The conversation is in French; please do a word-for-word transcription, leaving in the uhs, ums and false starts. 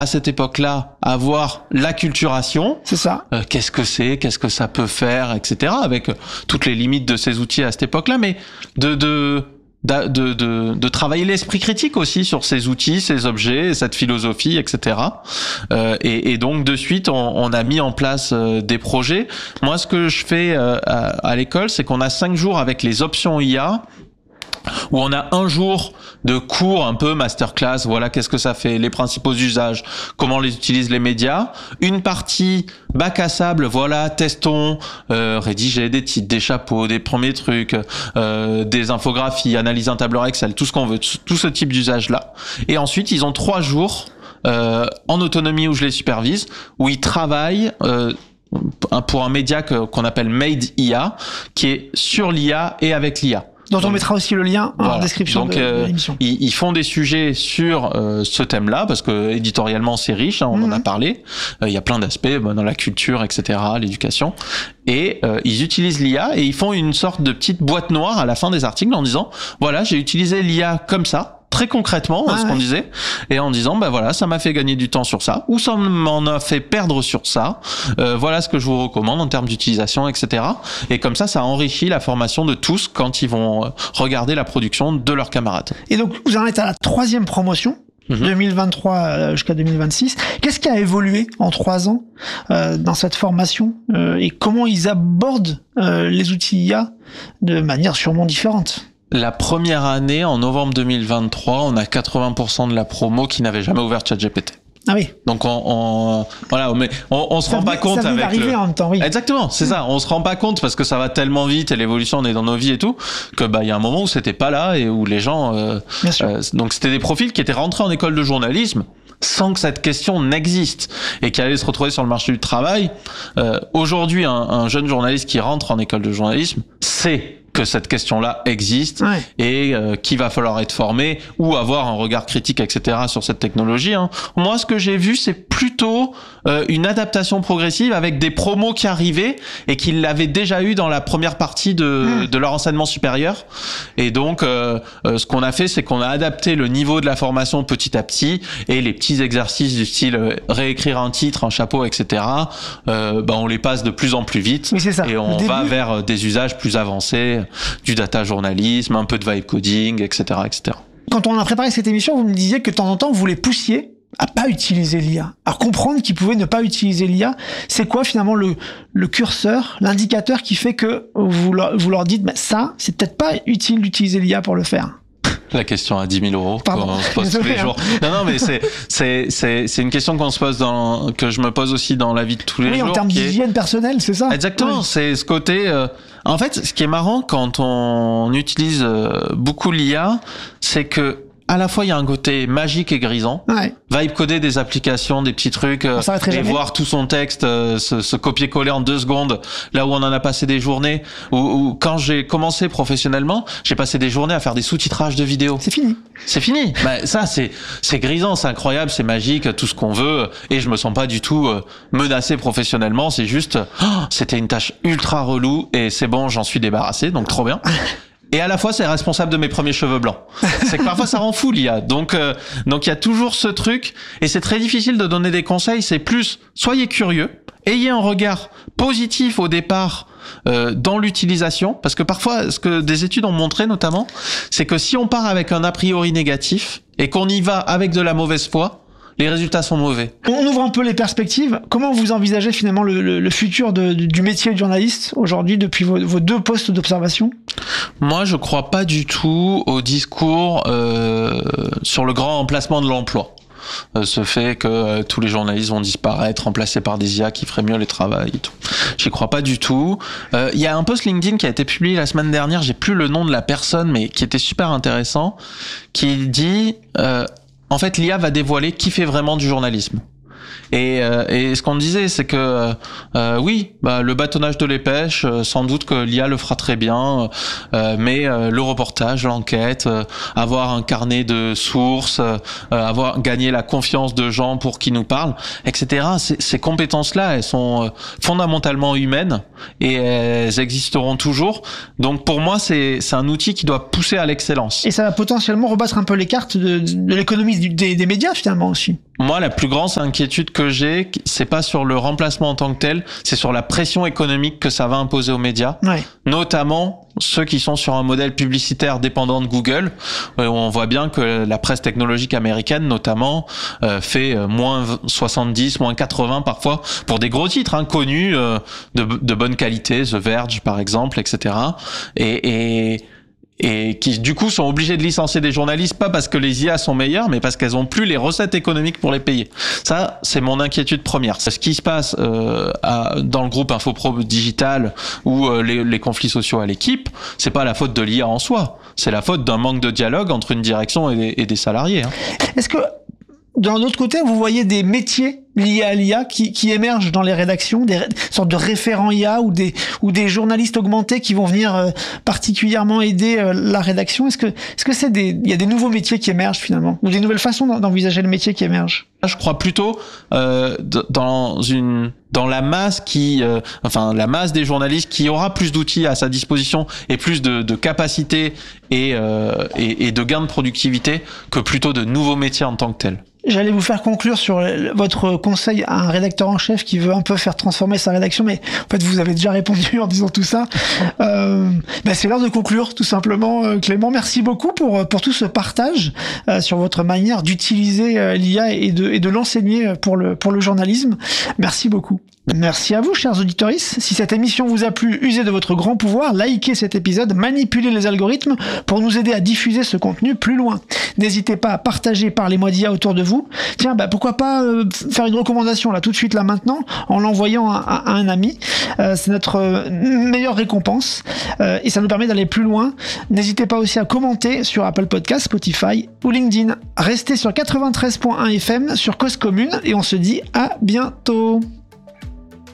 à cette époque-là, avoir l'acculturation. C'est ça. Euh, qu'est-ce que c'est, qu'est-ce que ça peut faire, et cetera. Avec euh, toutes les limites de ces outils à cette époque-là, mais de de de de, de, de travailler l'esprit critique aussi sur ces outils, ces objets, cette philosophie, et cetera. Euh, et, et donc de suite, on, on a mis en place euh, des projets. Moi, ce que je fais euh, à, à l'école, c'est qu'on a cinq jours avec les options I A. Où on a un jour de cours un peu masterclass, voilà qu'est-ce que ça fait, les principaux usages, comment les utilisent les médias. Une partie bac à sable, voilà, testons, euh, rédiger des titres, des chapeaux, des premiers trucs, euh, des infographies, analyser un tableur Excel, tout ce qu'on veut, tout ce type d'usage-là. Et ensuite, ils ont trois jours euh, en autonomie où je les supervise, où ils travaillent euh, pour un média que, qu'on appelle Made I A, qui est sur l'I A et avec l'I A. Dont on mettra aussi le lien voilà. en description Donc, de, euh, de l'émission. Ils, ils font des sujets sur euh, ce thème-là, parce que éditorialement c'est riche, hein, on mmh. en a parlé. Euh, il y a plein d'aspects bah, dans la culture, et cetera, l'éducation. Et euh, ils utilisent l'I A et ils font une sorte de petite boîte noire à la fin des articles en disant, voilà, j'ai utilisé l'I A comme ça. Très concrètement, ah, ce qu'on ouais. disait, et en disant, ben voilà, ça m'a fait gagner du temps sur ça, ou ça m'en a fait perdre sur ça. Euh, voilà ce que je vous recommande en termes d'utilisation, et cetera. Et comme ça, ça enrichit la formation de tous quand ils vont regarder la production de leurs camarades. Et donc, vous en êtes à la troisième promotion. Mm-hmm. deux mille vingt-trois jusqu'à deux mille vingt-six. Qu'est-ce qui a évolué en trois ans euh, dans cette formation euh, et comment ils abordent euh, les outils I A de manière sûrement différente? La première année, en novembre deux mille vingt-trois, on a quatre-vingts pour cent de la promo qui n'avait jamais ouvert ChatGPT. Ah oui. Donc on, on voilà, mais on, on se ça rend venait, pas compte ça venait avec le. En même temps, oui. Exactement, c'est mmh. ça. On se rend pas compte parce que ça va tellement vite et l'évolution on est dans nos vies et tout que bah il y a un moment où c'était pas là et où les gens. Euh, Bien sûr. Euh, donc c'était des profils qui étaient rentrés en école de journalisme sans que cette question n'existe et qui allaient se retrouver sur le marché du travail. Euh, aujourd'hui, un, un jeune journaliste qui rentre en école de journalisme sait que cette question-là existe ouais. et euh, qu'il va falloir être formé ou avoir un regard critique, et cetera sur cette technologie. Hein. Moi, ce que j'ai vu, c'est plutôt euh, une adaptation progressive avec des promos qui arrivaient et qui l'avaient déjà eu dans la première partie de, mmh. de leur enseignement supérieur. Et donc, euh, euh, ce qu'on a fait, c'est qu'on a adapté le niveau de la formation petit à petit et les petits exercices du style euh, réécrire un titre, un chapeau, et cetera. Euh, bah, on les passe de plus en plus vite oui, c'est ça. et on début... va vers des usages plus avancés, du data journalisme, un peu de vibe coding, et cetera, et cetera. Quand on a préparé cette émission, vous me disiez que de temps en temps, vous les poussiez à pas utiliser l'I A, à comprendre qu'ils pouvaient ne pas utiliser l'I A. C'est quoi finalement le, le curseur, l'indicateur qui fait que vous leur, vous leur dites, bah, ça, c'est peut-être pas utile d'utiliser l'I A pour le faire? La question à dix mille euros Pardon. qu'on se pose tous les jours. Non, non, mais c'est, c'est, c'est, c'est une question qu'on se pose dans, que je me pose aussi dans la vie de tous les oui, jours. Oui, en termes d'hygiène est... personnelle, c'est ça? Exactement. Oui. C'est ce côté, euh... en fait, ce qui est marrant quand on utilise beaucoup l'I A, c'est que, à la fois, il y a un côté magique et grisant. Ouais. Vibe coder des applications, des petits trucs, euh, et jamais. voir tout son texte euh, se, se copier-coller en deux secondes, là où on en a passé des journées. Ou, ou quand j'ai commencé professionnellement, j'ai passé des journées à faire des sous-titrages de vidéos. C'est fini. C'est fini. Bah, ça, c'est, c'est grisant, c'est incroyable, c'est magique, tout ce qu'on veut. Et je me sens pas du tout euh, menacé professionnellement. C'est juste, oh, c'était une tâche ultra relou et c'est bon, j'en suis débarrassé, donc trop bien. Et à la fois, c'est responsable de mes premiers cheveux blancs. C'est que parfois, ça rend fou l'I A. Donc, euh, donc il y a toujours ce truc. Et c'est très difficile de donner des conseils. C'est plus, soyez curieux. Ayez un regard positif au départ euh, dans l'utilisation. Parce que parfois, ce que des études ont montré notamment, c'est que si on part avec un a priori négatif et qu'on y va avec de la mauvaise foi, les résultats sont mauvais. On ouvre un peu les perspectives. Comment vous envisagez finalement le, le, le futur de, du métier de journaliste aujourd'hui depuis vos, vos deux postes d'observation? Moi, je crois pas du tout au discours euh, sur le grand emplacement de l'emploi. Euh, ce fait que euh, tous les journalistes vont disparaître, remplacés par des I A qui feraient mieux les travaux et tout. J'y crois pas du tout. Il euh, y a un post LinkedIn qui a été publié la semaine dernière, j'ai plus le nom de la personne, mais qui était super intéressant, qui dit... Euh, En fait, l'I A va dévoiler qui fait vraiment du journalisme. Et, euh, et ce qu'on disait, c'est que euh, oui, bah, le bâtonnage de l'épêche, euh, sans doute que l'I A le fera très bien, euh, mais euh, le reportage, l'enquête, euh, avoir un carnet de sources, euh, avoir gagné la confiance de gens pour qui nous parlent, et cetera. Ces, ces compétences-là, elles sont euh, fondamentalement humaines et elles existeront toujours. Donc pour moi, c'est, c'est un outil qui doit pousser à l'excellence. Et ça va potentiellement rebattre un peu les cartes de, de l'économie des, des médias finalement aussi. moi, la plus grande inquiétude que j'ai, c'est pas sur le remplacement en tant que tel, c'est sur la pression économique que ça va imposer aux médias, ouais. notamment ceux qui sont sur un modèle publicitaire dépendant de Google. On voit bien que la presse technologique américaine, notamment, euh, fait moins soixante-dix, moins quatre-vingts parfois pour des gros titres hein, connus euh, de, de bonne qualité, The Verge par exemple, et cetera. Et, et et qui du coup sont obligés de licencier des journalistes, pas parce que les I A sont meilleurs, mais parce qu'elles ont plus les recettes économiques pour les payer. Ça, c'est mon inquiétude première. Ce qui se passe euh, à, dans le groupe Infopro Digital ou euh, les, les conflits sociaux à l'équipe, c'est pas la faute de l'I A en soi, c'est la faute d'un manque de dialogue entre une direction et des, et des salariés. Hein. Est-ce que d'un autre côté, vous voyez des métiers liés à l'I A qui, qui émergent dans les rédactions, des sortes de référents I A ou des, ou des journalistes augmentés qui vont venir euh, particulièrement aider euh, la rédaction? Est-ce que, est-ce que c'est des, il y a des nouveaux métiers qui émergent finalement, ou des nouvelles façons d'envisager le métier qui émergent? Je crois plutôt euh, dans une dans la masse qui, euh, enfin la masse des journalistes qui aura plus d'outils à sa disposition et plus de, de capacités et, euh, et et de gains de productivité que plutôt de nouveaux métiers en tant que tels. J'allais vous faire conclure sur votre conseil à un rédacteur en chef qui veut un peu faire transformer sa rédaction, mais en fait vous avez déjà répondu en disant tout ça. Euh, ben c'est l'heure de conclure tout simplement. Clément, merci beaucoup pour pour tout ce partage euh, sur votre manière d'utiliser euh, l'I A et de et de l'enseigner pour le pour le journalisme. Merci beaucoup. Merci à vous, chers auditeurs. Si cette émission vous a plu, usez de votre grand pouvoir, likez cet épisode, manipulez les algorithmes pour nous aider à diffuser ce contenu plus loin. N'hésitez pas à partager, parlez-moi d'I A autour de vous. Tiens, bah pourquoi pas euh, faire une recommandation là tout de suite, là maintenant, en l'envoyant à, à, à un ami. Euh, c'est notre euh, meilleure récompense euh, et ça nous permet d'aller plus loin. N'hésitez pas aussi à commenter sur Apple Podcasts, Spotify ou LinkedIn. Restez sur quatre-vingt-treize point un F M sur Cause Commune et on se dit à bientôt.